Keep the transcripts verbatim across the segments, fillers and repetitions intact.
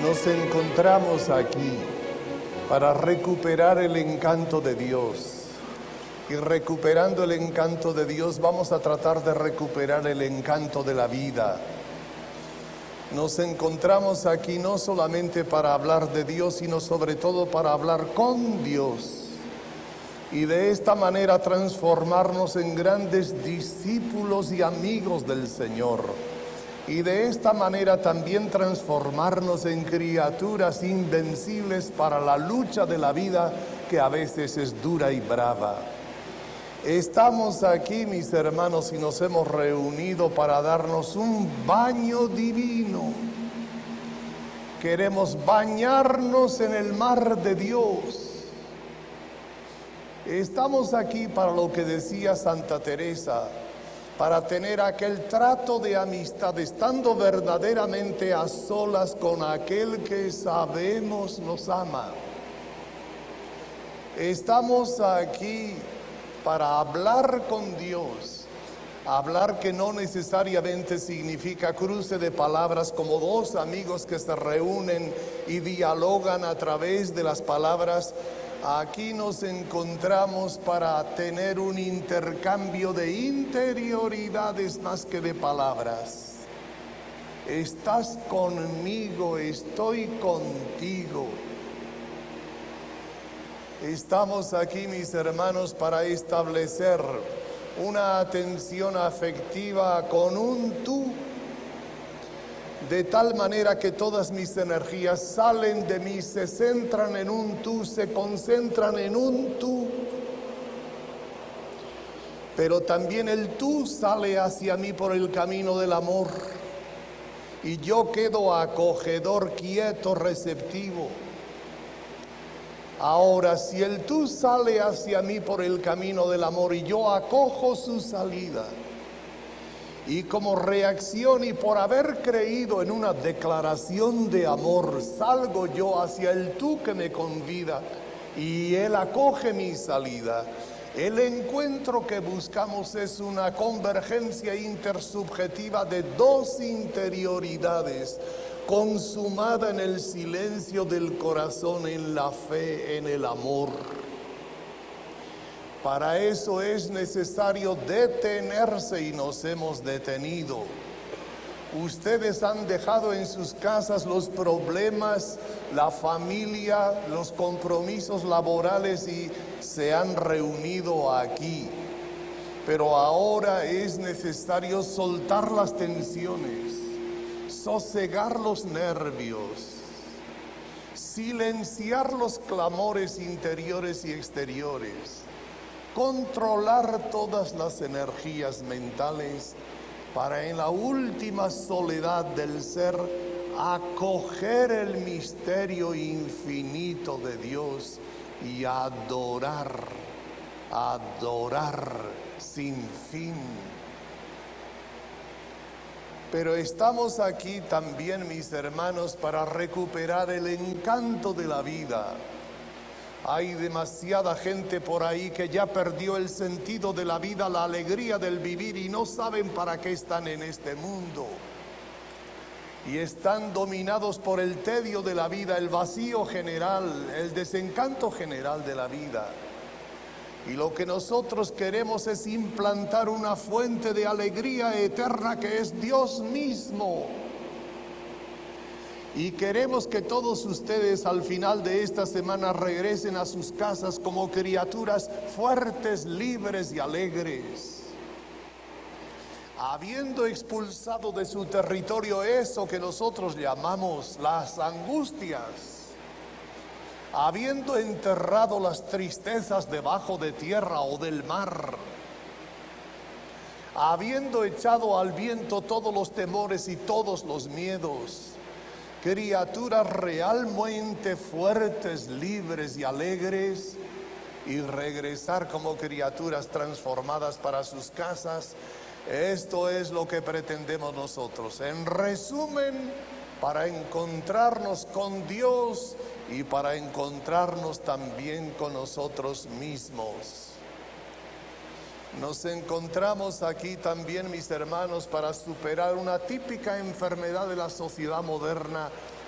Nos encontramos aquí para recuperar el encanto de Dios. Y recuperando el encanto de Dios, vamos a tratar de recuperar el encanto de la vida. Nos encontramos aquí no solamente para hablar de Dios, sino sobre todo para hablar con Dios. Y de esta manera transformarnos en grandes discípulos y amigos del Señor. Y de esta manera también transformarnos en criaturas invencibles para la lucha de la vida, que a veces es dura y brava. Estamos aquí, mis hermanos, y nos hemos reunido para darnos un baño divino. Queremos bañarnos en el mar de Dios. Estamos aquí para lo que decía Santa Teresa, para tener aquel trato de amistad, estando verdaderamente a solas con aquel que sabemos nos ama. Estamos aquí para hablar con Dios, hablar que no necesariamente significa cruce de palabras como dos amigos que se reúnen y dialogan a través de las palabras. Aquí nos encontramos para tener un intercambio de interioridades más que de palabras. Estás conmigo, estoy contigo. Estamos aquí, mis hermanos, para establecer una atención afectiva con un tú, de tal manera que todas mis energías salen de mí, se centran en un tú, se concentran en un tú. Pero también el tú sale hacia mí por el camino del amor. Y yo quedo acogedor, quieto, receptivo. Ahora, si el tú sale hacia mí por el camino del amor y yo acojo su salida, y como reacción y por haber creído en una declaración de amor, salgo yo hacia el tú que me convida y él acoge mi salida. El encuentro que buscamos es una convergencia intersubjetiva de dos interioridades, consumada en el silencio del corazón, en la fe, en el amor. Para eso es necesario detenerse y nos hemos detenido. Ustedes han dejado en sus casas los problemas, la familia, los compromisos laborales y se han reunido aquí. Pero ahora es necesario soltar las tensiones, sosegar los nervios, silenciar los clamores interiores y exteriores, controlar todas las energías mentales para en la última soledad del ser acoger el misterio infinito de Dios y adorar, adorar sin fin. Pero estamos aquí también, mis hermanos, para recuperar el encanto de la vida. Hay demasiada gente por ahí que ya perdió el sentido de la vida, la alegría del vivir y no saben para qué están en este mundo. Y están dominados por el tedio de la vida, el vacío general, el desencanto general de la vida. Y lo que nosotros queremos es implantar una fuente de alegría eterna que es Dios mismo. Y queremos que todos ustedes al final de esta semana regresen a sus casas como criaturas fuertes, libres y alegres. Habiendo expulsado de su territorio eso que nosotros llamamos las angustias, habiendo enterrado las tristezas debajo de tierra o del mar, habiendo echado al viento todos los temores y todos los miedos, criaturas realmente fuertes, libres y alegres, y regresar como criaturas transformadas para sus casas. Esto es lo que pretendemos nosotros. En resumen, para encontrarnos con Dios y para encontrarnos también con nosotros mismos. Nos encontramos aquí también, mis hermanos, para superar una típica enfermedad de la sociedad moderna,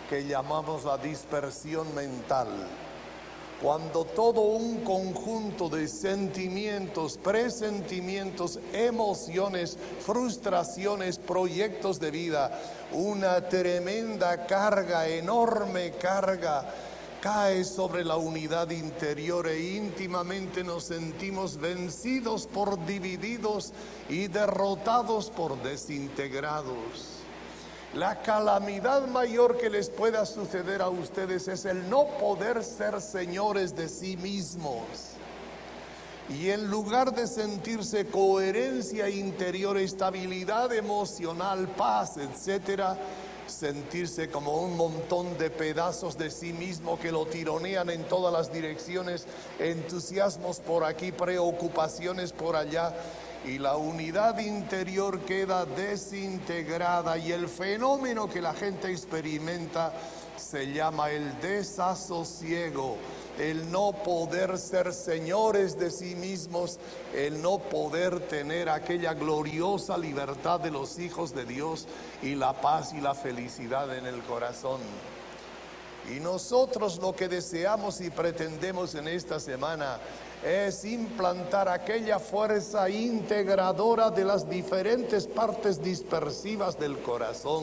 que llamamos la dispersión mental. Cuando todo un conjunto de sentimientos, presentimientos, emociones, frustraciones, proyectos de vida, una tremenda carga, enorme carga, cae sobre la unidad interior e íntimamente nos sentimos vencidos por divididos y derrotados por desintegrados. La calamidad mayor que les pueda suceder a ustedes es el no poder ser señores de sí mismos. Y en lugar de sentirse coherencia interior, estabilidad emocional, paz, etcétera, sentirse como un montón de pedazos de sí mismo que lo tironean en todas las direcciones, entusiasmos por aquí, preocupaciones por allá. Y la unidad interior queda desintegrada y el fenómeno que la gente experimenta se llama el desasosiego, el no poder ser señores de sí mismos, el no poder tener aquella gloriosa libertad de los hijos de Dios y la paz y la felicidad en el corazón. Y nosotros lo que deseamos y pretendemos en esta semana es implantar aquella fuerza integradora de las diferentes partes dispersivas del corazón.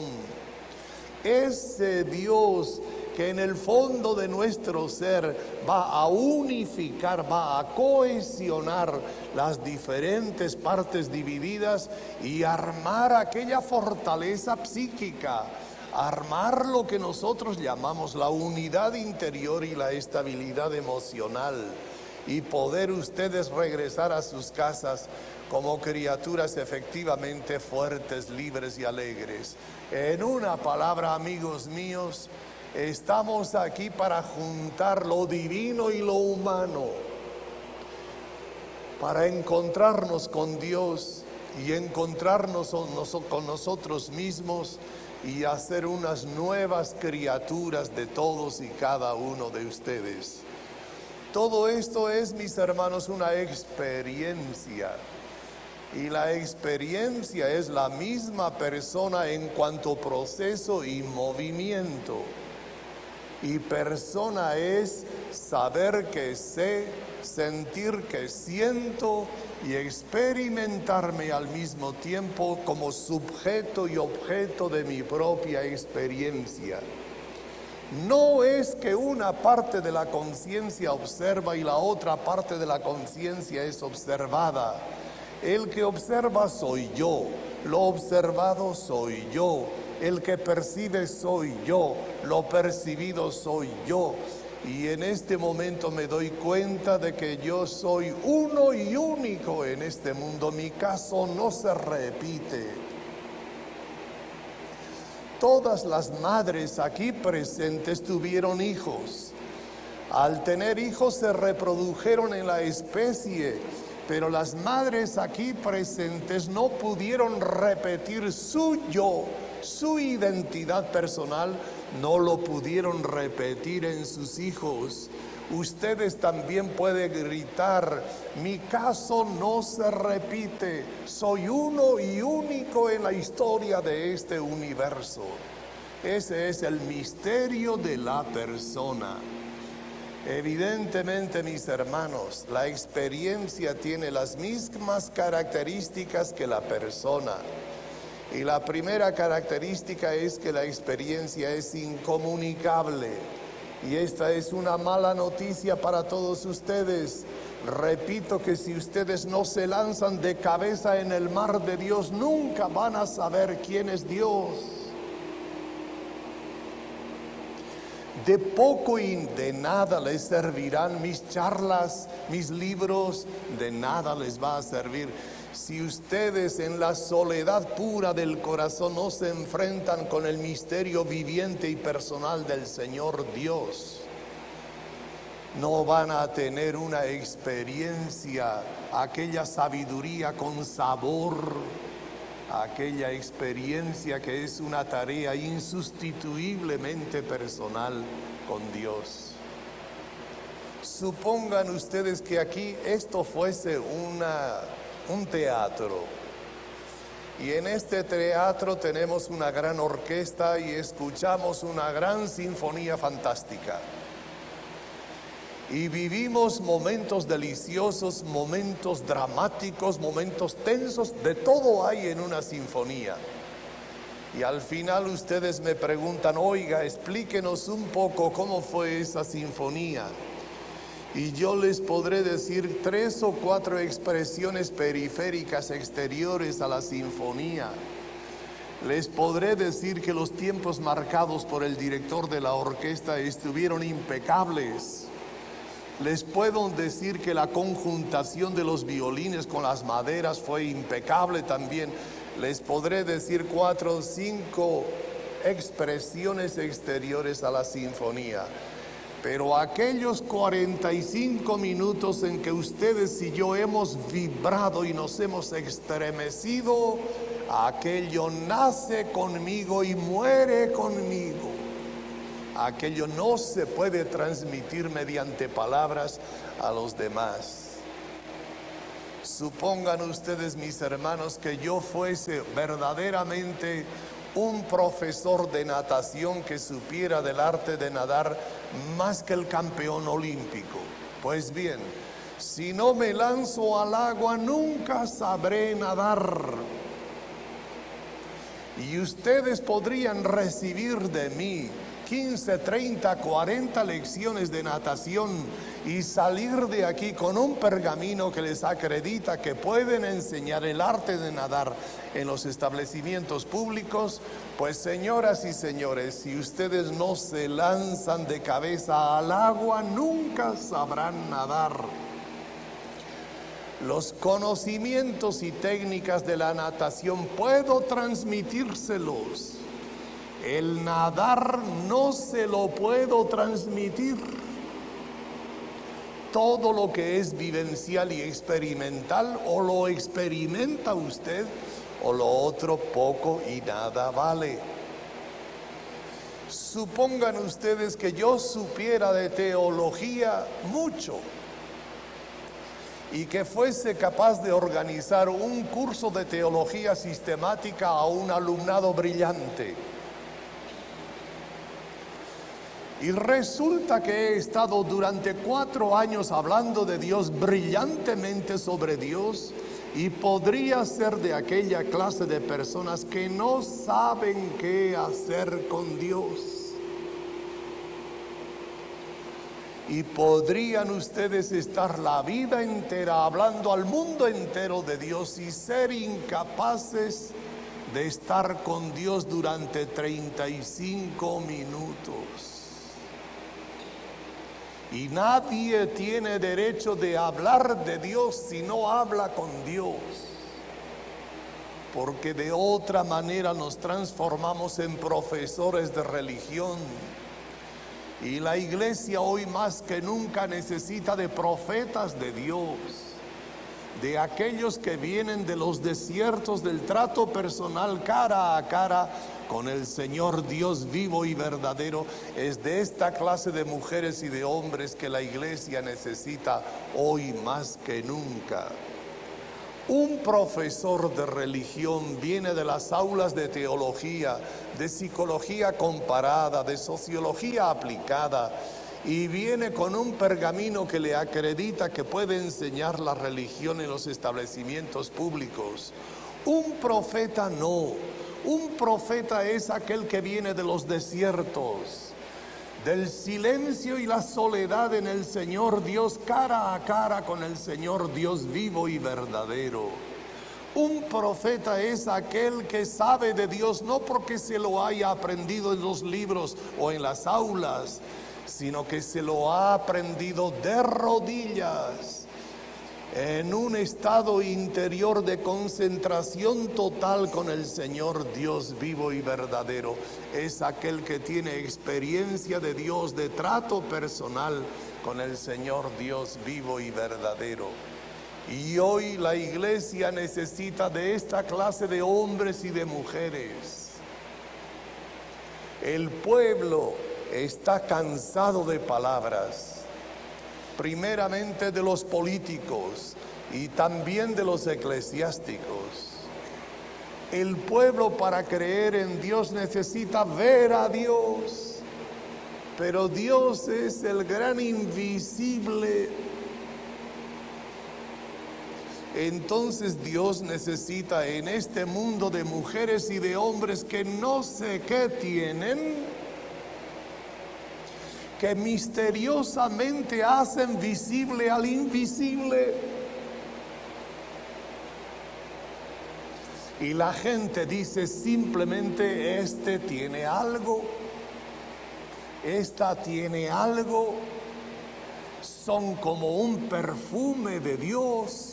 Ese Dios que en el fondo de nuestro ser va a unificar, va a cohesionar las diferentes partes divididas y armar aquella fortaleza psíquica, armar lo que nosotros llamamos la unidad interior y la estabilidad emocional, y poder ustedes regresar a sus casas como criaturas efectivamente fuertes, libres y alegres. En una palabra, amigos míos, estamos aquí para juntar lo divino y lo humano, para encontrarnos con Dios y encontrarnos con nosotros mismos y hacer unas nuevas criaturas de todos y cada uno de ustedes. Todo esto es, mis hermanos, una experiencia. Y la experiencia es la misma persona en cuanto proceso y movimiento. Y persona es saber que sé, sentir que siento y experimentarme al mismo tiempo como sujeto y objeto de mi propia experiencia. No es que una parte de la conciencia observa y la otra parte de la conciencia es observada. El que observa soy yo, lo observado soy yo, el que percibe soy yo, lo percibido soy yo. Y en este momento me doy cuenta de que yo soy uno y único en este mundo. Mi caso no se repite. Todas las madres aquí presentes tuvieron hijos. Al tener hijos se reprodujeron en la especie, pero las madres aquí presentes no pudieron repetir su yo, su identidad personal, no lo pudieron repetir en sus hijos. Ustedes también pueden gritar: mi caso no se repite, soy uno y único en la historia de este universo. Ese es el misterio de la persona. Evidentemente, mis hermanos, la experiencia tiene las mismas características que la persona. Y la primera característica es que la experiencia es incomunicable. Y esta es una mala noticia para todos ustedes. Repito que si ustedes no se lanzan de cabeza en el mar de Dios, nunca van a saber quién es Dios. De poco y de nada les servirán mis charlas, mis libros, de nada les va a servir si ustedes en la soledad pura del corazón no se enfrentan con el misterio viviente y personal del Señor Dios. No van a tener una experiencia, aquella sabiduría con sabor, aquella experiencia que es una tarea insustituiblemente personal con Dios. Supongan ustedes que aquí esto fuese una, un teatro Y en este teatro tenemos una gran orquesta y escuchamos una gran sinfonía fantástica. Y vivimos momentos deliciosos, momentos dramáticos, momentos tensos, de todo hay en una sinfonía. Y al final ustedes me preguntan, oiga, explíquenos un poco cómo fue esa sinfonía. Y yo les podré decir tres o cuatro expresiones periféricas exteriores a la sinfonía. Les podré decir que los tiempos marcados por el director de la orquesta estuvieron impecables. Les puedo decir que la conjuntación de los violines con las maderas fue impecable también. Les podré decir cuatro o cinco expresiones exteriores a la sinfonía. Pero aquellos cuarenta y cinco minutos en que ustedes y yo hemos vibrado y nos hemos estremecido, aquello nace conmigo y muere conmigo. Aquello no se puede transmitir mediante palabras a los demás. Supongan ustedes, mis hermanos, que yo fuese verdaderamente un profesor de natación que supiera del arte de nadar más que el campeón olímpico. Pues bien, si no me lanzo al agua, nunca sabré nadar. Y ustedes podrían recibir de mí quince, treinta, cuarenta lecciones de natación y salir de aquí con un pergamino que les acredita que pueden enseñar el arte de nadar en los establecimientos públicos. Pues señoras y señores, si ustedes no se lanzan de cabeza al agua, nunca sabrán nadar. Los conocimientos y técnicas de la natación puedo transmitírselos. El nadar no se lo puedo transmitir. Todo lo que es vivencial y experimental, o lo experimenta usted, o lo otro poco y nada vale. Supongan ustedes que yo supiera de teología mucho y que fuese capaz de organizar un curso de teología sistemática a un alumnado brillante. Y resulta que he estado durante cuatro años hablando de Dios, brillantemente sobre Dios, y podría ser de aquella clase de personas que no saben qué hacer con Dios. Y podrían ustedes estar la vida entera hablando al mundo entero de Dios y ser incapaces de estar con Dios durante treinta y cinco minutos. Y nadie tiene derecho de hablar de Dios si no habla con Dios. Porque de otra manera nos transformamos en profesores de religión. Y la iglesia hoy más que nunca necesita de profetas de Dios. De aquellos que vienen de los desiertos del trato personal cara a cara con el Señor Dios vivo y verdadero. Es de esta clase de mujeres y de hombres que la iglesia necesita hoy más que nunca. Un profesor de religión viene de las aulas de teología, de psicología comparada, de sociología aplicada, y viene con un pergamino que le acredita que puede enseñar la religión en los establecimientos públicos. Un profeta no. Un profeta es aquel que viene de los desiertos, del silencio y la soledad en el Señor Dios, cara a cara con el Señor Dios vivo y verdadero. Un profeta es aquel que sabe de Dios no porque se lo haya aprendido en los libros o en las aulas, sino que se lo ha aprendido de rodillas, en un estado interior de concentración total con el Señor Dios vivo y verdadero. Es aquel que tiene experiencia de Dios, de trato personal con el Señor Dios vivo y verdadero. Y hoy la iglesia necesita de esta clase de hombres y de mujeres. El pueblo está cansado de palabras, primeramente de los políticos y también de los eclesiásticos. El pueblo para creer en Dios necesita ver a Dios, pero Dios es el gran invisible. Entonces Dios necesita en este mundo de mujeres y de hombres que no sé qué tienen, que misteriosamente hacen visible al invisible. Y la gente dice simplemente, este tiene algo, esta tiene algo, son como un perfume de Dios.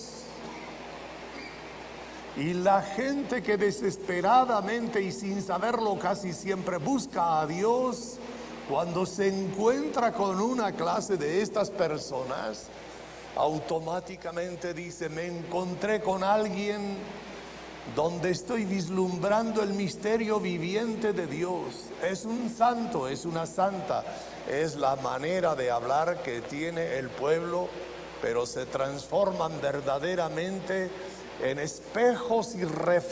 Y la gente que desesperadamente y sin saberlo casi siempre busca a Dios, cuando se encuentra con una clase de estas personas, automáticamente dice, me encontré con alguien donde estoy vislumbrando el misterio viviente de Dios. Es un santo, es una santa, es la manera de hablar que tiene el pueblo, pero se transforman verdaderamente en espejos y reflejos